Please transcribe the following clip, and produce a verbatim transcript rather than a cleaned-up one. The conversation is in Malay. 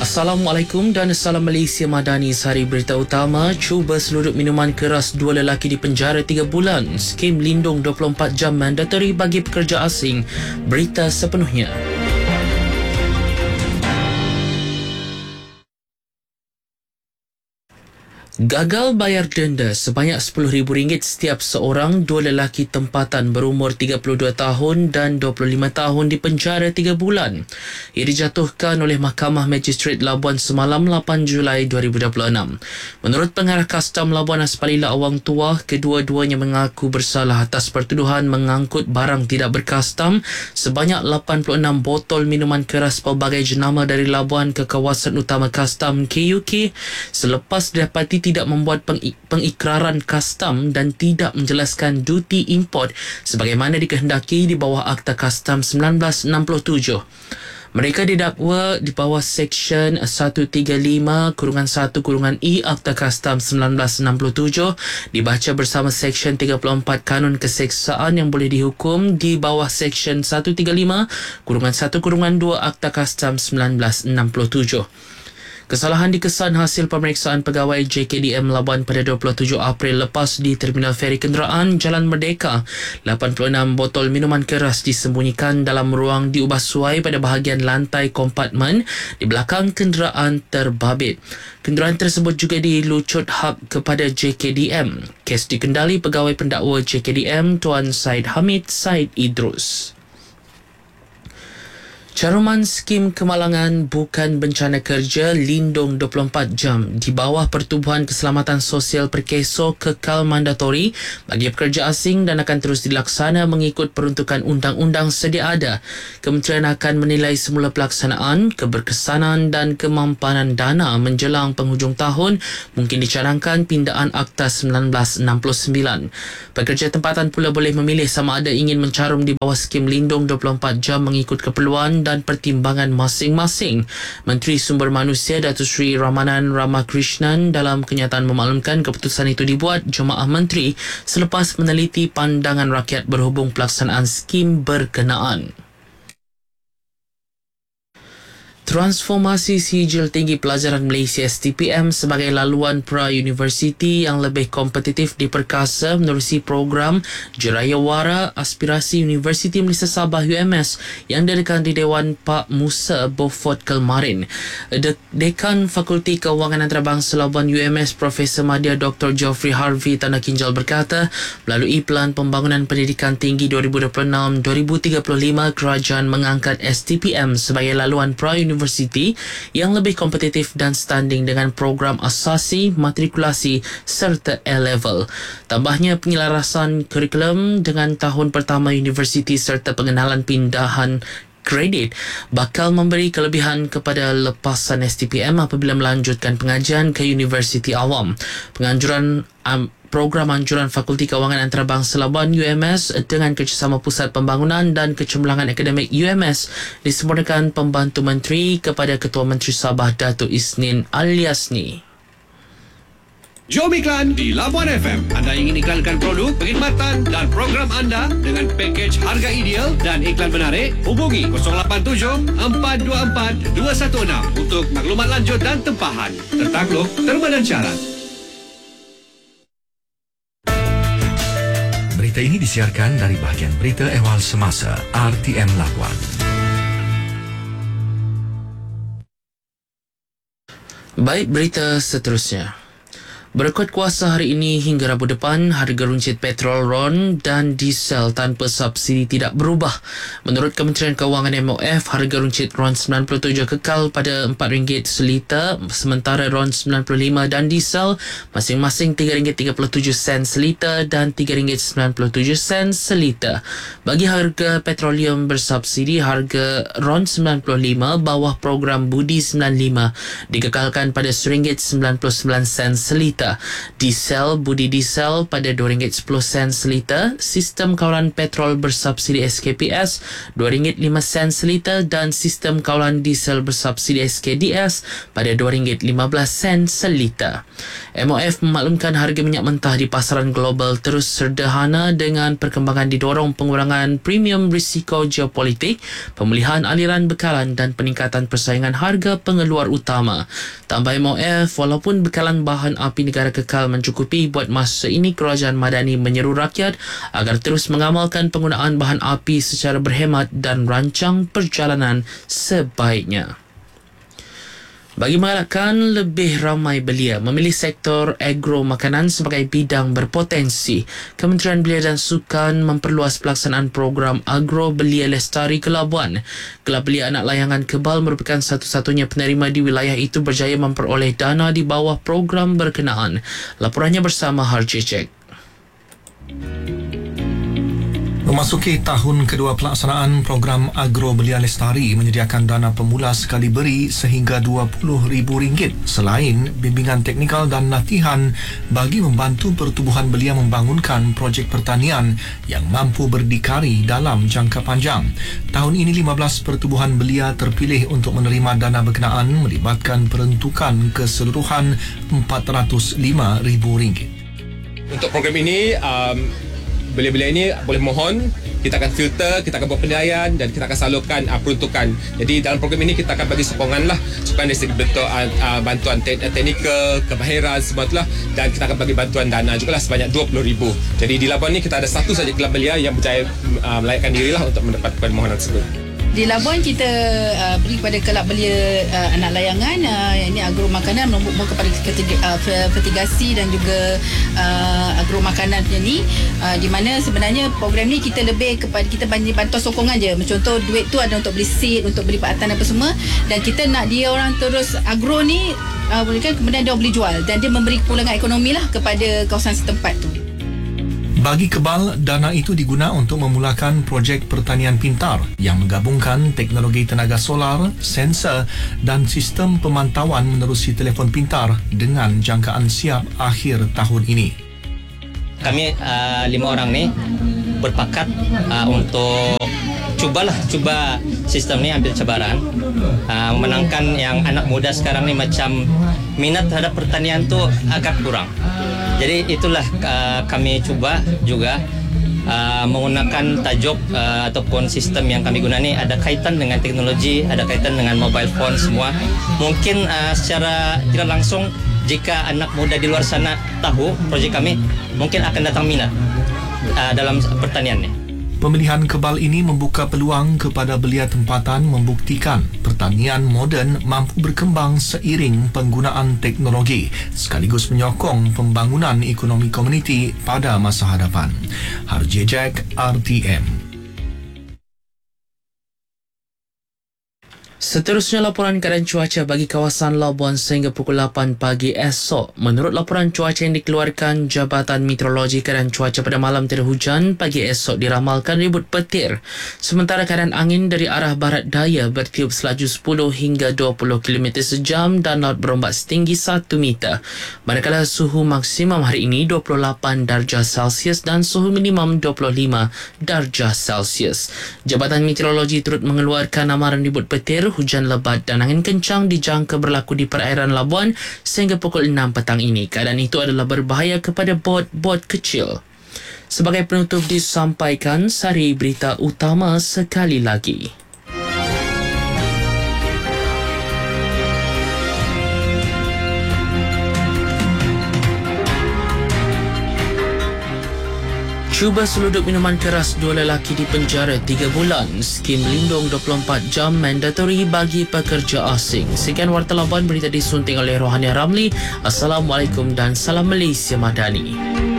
Assalamualaikum dan Salam Malaysia Madani. Sehari berita utama, cuba seluduk minuman keras, dua lelaki dipenjara tiga bulan. Skim lindung dua puluh empat jam mandatory bagi pekerja asing. Berita sepenuhnya. Gagal bayar denda sebanyak sepuluh ribu ringgit setiap seorang, dua lelaki tempatan berumur tiga puluh dua tahun dan dua puluh lima tahun dipenjara tiga bulan. Ia dijatuhkan oleh Mahkamah Magistrate Labuan semalam lapan Julai dua ribu dua puluh enam. Menurut Pengarah Kastam Labuan Aspalila Awang Tua, kedua-duanya mengaku bersalah atas pertuduhan mengangkut barang tidak berkastam sebanyak lapan puluh enam botol minuman keras pelbagai jenama dari Labuan ke kawasan utama kastam K U K selepas didapati tidak membuat peng- pengikraran kastam dan tidak menjelaskan duty import sebagaimana dikehendaki di bawah Akta Kastam seribu sembilan ratus enam puluh tujuh. Mereka didakwa di bawah Seksyen seratus tiga puluh lima satu E Akta Kastam seribu sembilan ratus enam puluh tujuh dibaca bersama Seksyen tiga puluh empat Kanun Keseksaan yang boleh dihukum di bawah Seksyen seratus tiga puluh lima satu dua Akta Kastam seribu sembilan ratus enam puluh tujuh. Kesalahan dikesan hasil pemeriksaan pegawai J K D M Labuan pada dua puluh tujuh April lepas di Terminal Feri Kenderaan Jalan Merdeka. lapan puluh enam botol minuman keras disembunyikan dalam ruang diubah suai pada bahagian lantai kompartmen di belakang kenderaan terbabit. Kenderaan tersebut juga dilucut hak kepada J K D M. Kes dikendali pegawai pendakwa J K D M Tuan Said Hamid Said Idrus. Caruman skim kemalangan bukan bencana kerja lindung dua puluh empat jam di bawah Pertubuhan Keselamatan Sosial Perkeso kekal mandatori bagi pekerja asing dan akan terus dilaksana mengikut peruntukan undang-undang sedia ada. Kementerian akan menilai semula pelaksanaan, keberkesanan dan kemampanan dana menjelang penghujung tahun. Mungkin dicadangkan pindaan Akta seribu sembilan ratus enam puluh sembilan. Pekerja tempatan pula boleh memilih sama ada ingin mencarum di bawah skim lindung dua puluh empat jam mengikut keperluan dan pertimbangan masing-masing. Menteri Sumber Manusia Datuk Seri Ramanan Ramakrishnan dalam kenyataan memaklumkan keputusan itu dibuat Jemaah Menteri selepas meneliti pandangan rakyat berhubung pelaksanaan skim berkenaan. Transformasi sijil tinggi pelajaran Malaysia S T P M sebagai laluan pra-universiti yang lebih kompetitif diperkasa menerusi program Jerayawara Aspirasi Universiti Malaysia Sabah U M S yang diadakan di Dewan Pak Musa Beaufort kemarin. De- Dekan Fakulti Kewangan Antarabangsa Labuan U M S Profesor Madya Doktor Geoffrey Harvey Tanda Kinjal berkata, melalui Pelan Pembangunan Pendidikan Tinggi dua ribu dua puluh enam hingga dua ribu tiga puluh lima, kerajaan mengangkat S T P M sebagai laluan pra-universiti universiti yang lebih kompetitif dan standing dengan program asasi, matrikulasi serta A-Level. Tambahnya, penyelarasan kurikulum dengan tahun pertama universiti serta pengenalan pindahan kredit bakal memberi kelebihan kepada lepasan S T P M apabila melanjutkan pengajian ke universiti awam. Penganjuran um, Program Anjuran Fakulti Kewangan Antarabangsa Labuan U M S dengan kerjasama Pusat Pembangunan dan Kecemerlangan Akademik U M S disempurnakan Pembantu Menteri kepada Ketua Menteri Sabah Datuk Isnin Al-Yasni. Jom iklan di Labuan F M. Anda ingin iklankan produk, perkhidmatan dan program anda dengan pakej harga ideal dan iklan menarik? Hubungi kosong lapan tujuh empat dua empat dua satu enam untuk maklumat lanjut dan tempahan. Tertakluk, terma dan syarat. Berita ini disiarkan dari bahagian Berita Ehwal Semasa R T M Labuan. Baik, berita seterusnya. Berkuat kuasa hari ini hingga Rabu depan, harga runcit petrol ron dan diesel tanpa subsidi tidak berubah. Menurut Kementerian Kewangan M O F, harga runcit ron sembilan puluh tujuh kekal pada empat ringgit seliter, sementara ron sembilan puluh lima dan diesel masing-masing tiga ringgit tiga puluh tujuh sen seliter dan tiga ringgit sembilan puluh tujuh sen seliter. Bagi harga petroleum bersubsidi, harga ron sembilan puluh lima bawah program Budi sembilan puluh lima dikekalkan pada satu ringgit sembilan puluh sembilan sen seliter. seliter. Diesel budi diesel pada dua ringgit sepuluh sen seliter. Sistem kawalan petrol bersubsidi S K P S dua ringgit lima sen seliter dan sistem kawalan diesel bersubsidi S K D S pada dua ringgit lima belas sen seliter. M O F memaklumkan harga minyak mentah di pasaran global terus sederhana dengan perkembangan didorong pengurangan premium risiko geopolitik, pemulihan aliran bekalan dan peningkatan persaingan harga pengeluar utama. Tambah M O F, walaupun bekalan bahan api negara kekal mencukupi, buat masa ini Kerajaan Madani menyeru rakyat agar terus mengamalkan penggunaan bahan api secara berhemat dan rancang perjalanan sebaiknya. Bagi menggalakkan lebih ramai belia memilih sektor agro makanan sebagai bidang berpotensi, Kementerian Belia dan Sukan memperluas pelaksanaan program Agro Belia Lestari ke Labuan. Kelab Belia Anak Layangan Kebal merupakan satu-satunya penerima di wilayah itu berjaya memperoleh dana di bawah program berkenaan. Laporannya bersama Harji Cek. Memasuki tahun kedua pelaksanaan program Agro Belia Lestari menyediakan dana pemula sekali beri sehingga dua puluh ribu ringgit selain bimbingan teknikal dan latihan bagi membantu pertubuhan belia membangunkan projek pertanian yang mampu berdikari dalam jangka panjang. Tahun ini lima belas pertubuhan belia terpilih untuk menerima dana berkenaan melibatkan peruntukan keseluruhan empat ratus lima ribu ringgit. Untuk program ini, um, belia-belia ini boleh mohon, kita akan filter, kita akan buat penilaian dan kita akan salurkan uh, peruntukan. Jadi dalam program ini kita akan bagi sokongan lah, sokongan dari segi bentuk uh, uh, bantuan te- teknikal, kemahiran semua itulah, dan kita akan bagi bantuan dana juga lah sebanyak dua puluh ribu. Jadi di Labuan ni kita ada satu saja kelab belia yang berjaya uh, melayakkan dirilah untuk mendapat permohonan tersebut. Di Labuan kita uh, beri kepada kelab belia uh, anak layangan, uh, ini agro makanan membuk kepada uh, fertigasi dan juga uh, agro makanan punya ni, uh, di mana sebenarnya program ni kita lebih kepada kita bagi bantuan sokongan je. Contoh duit tu ada untuk beli seed, untuk beli peralatan apa semua, dan kita nak dia orang terus agro ni uh, kan, kemudian dia boleh jual dan dia memberi kepulangan ekonomi lah kepada kawasan setempat tu. Bagi Kebal, dana itu diguna untuk memulakan projek pertanian pintar yang menggabungkan teknologi tenaga solar, sensor dan sistem pemantauan menerusi telefon pintar dengan jangkaan siap akhir tahun ini. Kami uh, lima orang ni berpakat uh, untuk cubalah cuba sistem ni ambil cabaran, uh, menangkan yang anak muda sekarang ni macam minat terhadap pertanian tu agak kurang. Jadi itulah uh, kami cuba juga uh, menggunakan tajuk uh, ataupun sistem yang kami guna ni ada kaitan dengan teknologi, ada kaitan dengan mobile phone semua. Mungkin uh, secara tidak langsung jika anak muda di luar sana tahu projek kami, mungkin akan datang minat uh, dalam pertanian ni. Pemilihan Kebal ini membuka peluang kepada belia tempatan membuktikan pertanian moden mampu berkembang seiring penggunaan teknologi sekaligus menyokong pembangunan ekonomi komuniti pada masa hadapan. Harji Jack, R T M. Seterusnya laporan keadaan cuaca bagi kawasan Labuan sehingga pukul lapan pagi esok. Menurut laporan cuaca yang dikeluarkan Jabatan Meteorologi, keadaan cuaca pada malam tiada hujan, pagi esok diramalkan ribut petir. Sementara keadaan angin dari arah barat daya bertiup selaju sepuluh hingga dua puluh kilometer sejam dan laut berombak setinggi satu meter. Manakala suhu maksimum hari ini dua puluh lapan darjah Celsius dan suhu minimum dua puluh lima darjah Celsius. Jabatan Meteorologi turut mengeluarkan amaran ribut petir, hujan lebat dan angin kencang dijangka berlaku di perairan Labuan sehingga pukul enam petang ini. Keadaan itu adalah berbahaya kepada bot-bot kecil. Sebagai penutup disampaikan sari berita utama sekali lagi. Cuba seluduk minuman keras, dua lelaki di penjara tiga bulan. Skim lindung dua puluh empat jam mandatori bagi pekerja asing. Sekian Warta Labuan, berita disunting oleh Rohania Ramli. Assalamualaikum dan salam Malaysia Madani.